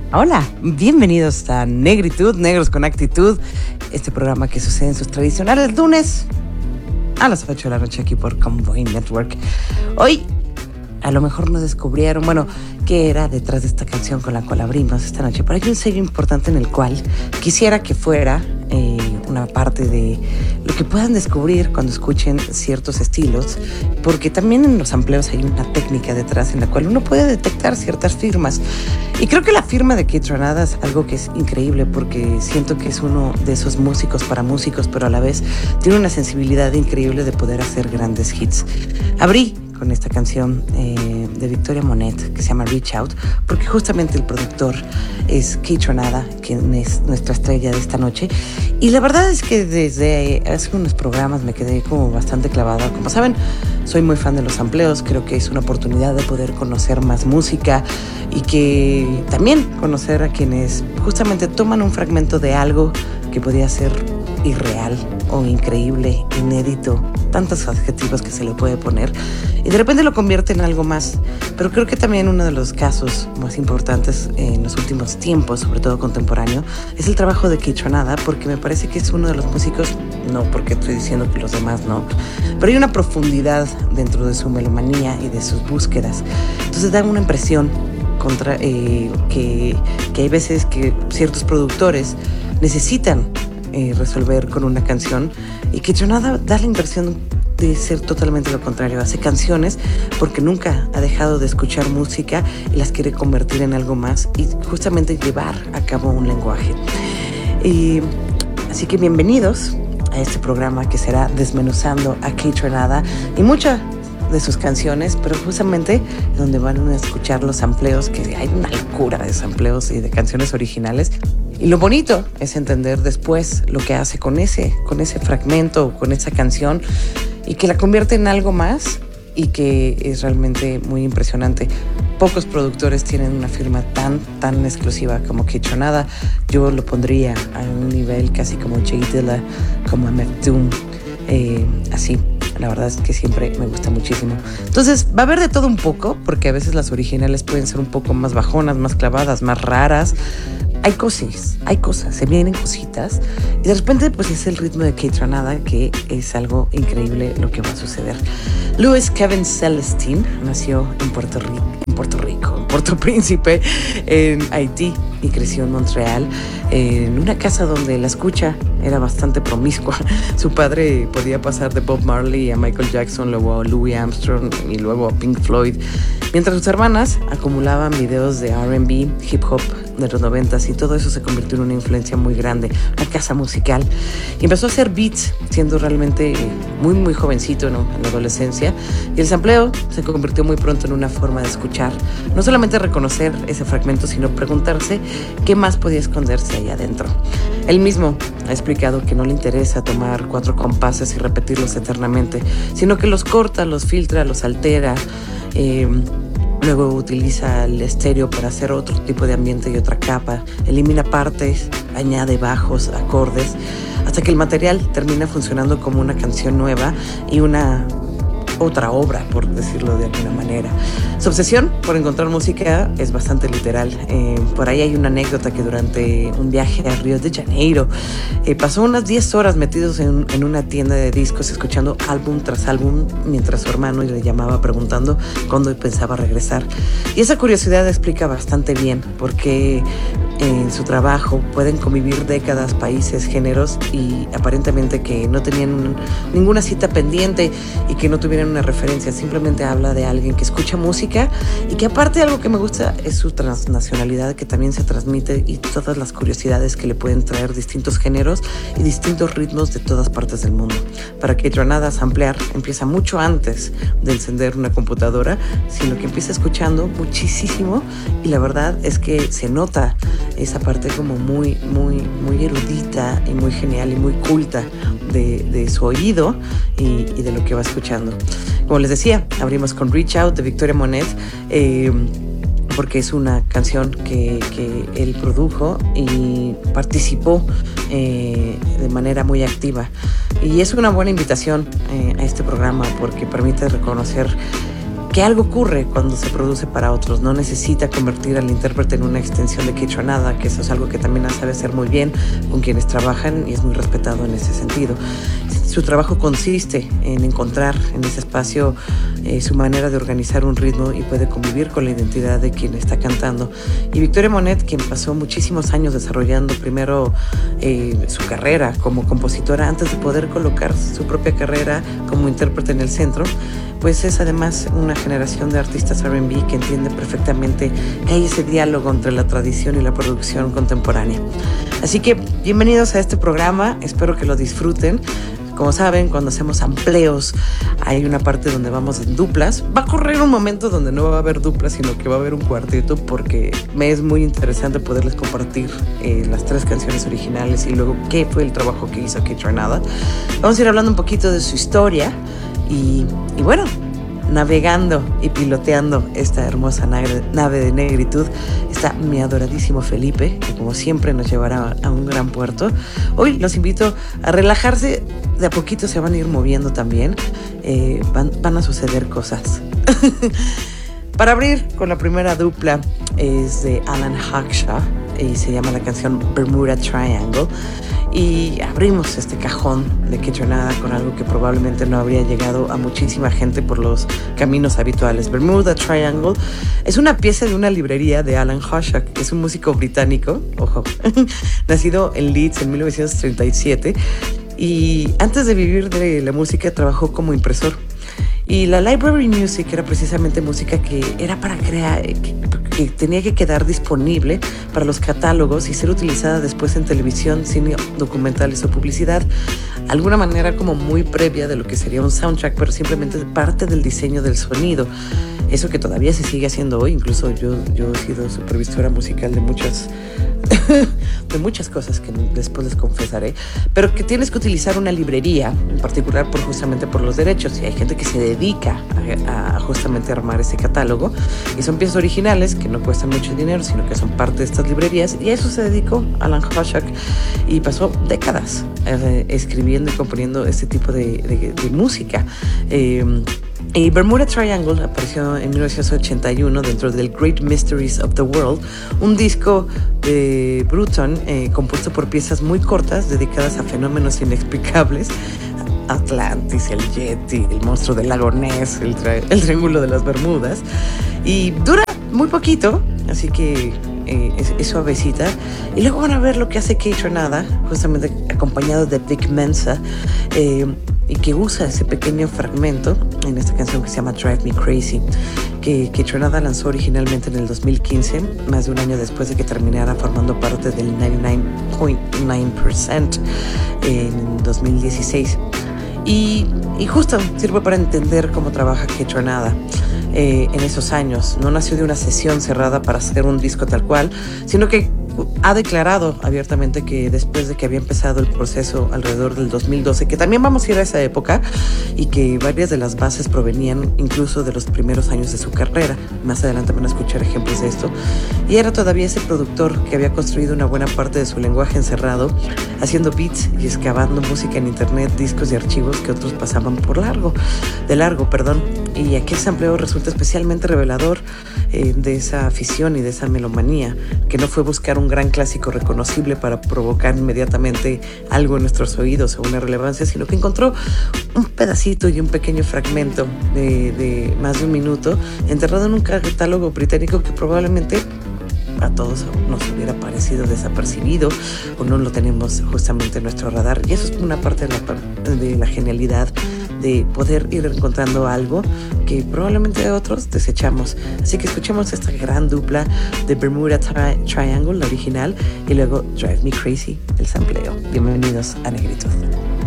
Hola, bienvenidos a Negritud, Negros con Actitud, este programa que sucede en sus tradicionales lunes a las 8 de la noche aquí por Convoy Network. Hoy a lo mejor nos descubrieron, qué era detrás de esta canción con la cual abrimos esta noche, pero hay un sello importante en el cual quisiera que fuera una parte de lo que puedan descubrir cuando escuchen ciertos estilos, porque también en los sampleos hay una técnica detrás en la cual uno puede detectar ciertas firmas. Y creo que la firma de Kaytranada es algo que es increíble, porque siento que es uno de esos músicos para músicos, pero a la vez tiene una sensibilidad increíble de poder hacer grandes hits. Abrí con esta canción de Victoria Monet que se llama Reach Out, porque justamente el productor es Kaytranada, quien es nuestra estrella de esta noche. Y la verdad es que desde hace unos programas me quedé como bastante clavada. Como saben, soy muy fan de los sampleos, creo que es una oportunidad de poder conocer más música y que también conocer a quienes justamente toman un fragmento de algo que podía ser irreal o increíble, inédito, tantos adjetivos que se le puede poner, y de repente lo convierte en algo más. Pero creo que también uno de los casos más importantes en los últimos tiempos, sobre todo contemporáneo, es el trabajo de Kaytranada, porque me parece que es uno de los músicos, no porque estoy diciendo que los demás no, pero hay una profundidad dentro de su melomanía y de sus búsquedas. Entonces da una impresión que hay veces que ciertos productores necesitan resolver con una canción, y Kaytranada da la impresión de ser totalmente lo contrario. Hace canciones porque nunca ha dejado de escuchar música y las quiere convertir en algo más y justamente llevar a cabo un lenguaje. Así que bienvenidos a este programa que será desmenuzando a Kaytranada y muchas de sus canciones, pero justamente donde van a escuchar los sampleos, que hay una locura de sampleos y de canciones originales. Y lo bonito es entender después lo que hace con ese fragmento, con esa canción, y que la convierte en algo más y que es realmente muy impresionante. Pocos productores tienen una firma tan exclusiva como Kaytranada. Yo lo pondría a un nivel casi como Jay Dilla, como MF Doom, así. La verdad es que siempre me gusta muchísimo. Entonces va a haber de todo un poco, porque a veces las originales pueden ser un poco más bajonas, más clavadas, más raras. Hay cosas, se vienen cositas, y de repente pues es el ritmo de Kaytranada, que es algo increíble lo que va a suceder. Louis Kevin Celestine nació en Puerto Príncipe, en Haití, y creció en Montreal, en una casa donde la escucha era bastante promiscua. Su padre podía pasar de Bob Marley a Michael Jackson, luego a Louis Armstrong y luego a Pink Floyd, mientras sus hermanas acumulaban videos de R&B, hip hop de los 90s, y todo eso se convirtió en una influencia muy grande, una casa musical. Y empezó a hacer beats siendo realmente muy jovencito, ¿no?, en la adolescencia, y el sampleo se convirtió muy pronto en una forma de escuchar, no solamente reconocer ese fragmento, sino preguntarse qué más podía esconderse ahí adentro. Él mismo ha explicado que no le interesa tomar 4 compases y repetirlos eternamente, sino que los corta, los filtra, los altera, luego utiliza el estéreo para hacer otro tipo de ambiente y otra capa, elimina partes, añade bajos, acordes, hasta que el material termina funcionando como una canción nueva y una otra obra, por decirlo de alguna manera. Su obsesión por encontrar música es bastante literal. Por ahí hay una anécdota que durante un viaje a Río de Janeiro pasó unas 10 horas metidos en una tienda de discos, escuchando álbum tras álbum, mientras su hermano le llamaba preguntando cuándo pensaba regresar. Y esa curiosidad explica bastante bien por qué en su trabajo pueden convivir décadas, países, géneros, y aparentemente que no tenían ninguna cita pendiente y que no tuvieran una referencia. Simplemente habla de alguien que escucha música y que, aparte, algo que me gusta es su transnacionalidad, que también se transmite, y todas las curiosidades que le pueden traer distintos géneros y distintos ritmos de todas partes del mundo. Para Kaytranada, samplear empieza mucho antes de encender una computadora, sino que empieza escuchando muchísimo, y la verdad es que se nota esa parte como muy erudita y muy genial y muy culta de su oído y de lo que va escuchando. Como les decía, abrimos con Reach Out de Victoria Monet, porque es una canción que él produjo y participó de manera muy activa. Y es una buena invitación a este programa, porque permite reconocer que algo ocurre cuando se produce para otros. No necesita convertir al intérprete en una extensión de Kaytranada, que eso es algo que también sabe hacer muy bien con quienes trabajan y es muy respetado en ese sentido. Su trabajo consiste en encontrar en ese espacio su manera de organizar un ritmo y puede convivir con la identidad de quien está cantando. Y Victoria Monet, quien pasó muchísimos años desarrollando primero su carrera como compositora antes de poder colocar su propia carrera como intérprete en el centro, pues es además una generación de artistas R&B que entiende perfectamente que hay ese diálogo entre la tradición y la producción contemporánea. Así que bienvenidos a este programa, espero que lo disfruten. Como saben, cuando hacemos amplios hay una parte donde vamos en duplas. Va a correr un momento donde no va a haber duplas, sino que va a haber un cuarteto, porque me es muy interesante poderles compartir las 3 canciones originales y luego qué fue el trabajo que hizo Kaytranada. Vamos a ir hablando un poquito de su historia y bueno, navegando y piloteando esta hermosa nave de negritud está mi adoradísimo Felipe, que como siempre nos llevará a un gran puerto. Hoy los invito a relajarse, de a poquito se van a ir moviendo también, van a suceder cosas. Para abrir con la primera dupla es de Alan Hawkshaw y se llama la canción Bermuda Triangle. Y abrimos este cajón de Kaytranada con algo que probablemente no habría llegado a muchísima gente por los caminos habituales. Bermuda Triangle es una pieza de una librería de Alan Hawkshaw, que es un músico británico, ojo, nacido en Leeds en 1937, y antes de vivir de la música trabajó como impresor. Y la library music era precisamente música que era para crear, que tenía que quedar disponible para los catálogos y ser utilizada después en televisión, cine, documentales o publicidad. Alguna manera como muy previa de lo que sería un soundtrack, pero simplemente parte del diseño del sonido. Eso que todavía se sigue haciendo hoy. Incluso yo he sido supervisora musical de muchas cosas que después les confesaré, pero que tienes que utilizar una librería en particular justamente por los derechos, y hay gente que se dedica a justamente armar ese catálogo, y son piezas originales que no cuestan mucho dinero, sino que son parte de estas librerías, y a eso se dedicó Alan Hawkshaw y pasó décadas escribiendo y componiendo este tipo de música. Y Bermuda Triangle apareció en 1981 dentro del Great Mysteries of the World, un disco de Bruton compuesto por piezas muy cortas dedicadas a fenómenos inexplicables: Atlantis, el Yeti, el monstruo del lago Ness, el Triángulo de las Bermudas, y dura muy poquito, así que es suavecita. Y luego van a ver lo que hace Kaytranada, justamente acompañado de Vic Mensa, y que usa ese pequeño fragmento en esta canción que se llama Drive Me Crazy, que Kaytranada lanzó originalmente en el 2015, más de un año después de que terminara formando parte del 99.9% en 2016. Y justo sirve para entender cómo trabaja Kaytranada en esos años. No nació de una sesión cerrada para hacer un disco tal cual, sino que ha declarado abiertamente que después de que había empezado el proceso alrededor del 2012, que también vamos a ir a esa época, y que varias de las bases provenían incluso de los primeros años de su carrera. Más adelante van a escuchar ejemplos de esto. Y era todavía ese productor que había construido una buena parte de su lenguaje encerrado, haciendo beats y excavando música en internet, discos y archivos que otros pasaban de largo. Y aquel sampleo resulta especialmente revelador de esa afición y de esa melomanía, que no fue buscar un gran clásico reconocible para provocar inmediatamente algo en nuestros oídos o una relevancia, sino que encontró un pedacito y un pequeño fragmento de más de un minuto enterrado en un catálogo británico que probablemente a todos nos hubiera parecido desapercibido o no lo tenemos justamente en nuestro radar. Y eso es una parte de la genialidad de poder ir encontrando algo que probablemente otros desechamos. Así que escuchemos esta gran dupla de Bermuda Triangle, la original, y luego Drive Me Crazy, el sampleo. Bienvenidos a Negritud.